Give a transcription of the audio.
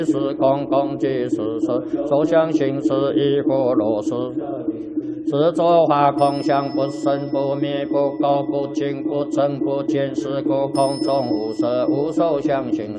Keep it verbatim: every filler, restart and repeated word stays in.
是空，空即是实，所相行识亦复如是。是作化空相，不生不灭，不垢不净，不增不减，是故空中无色，无受想行识。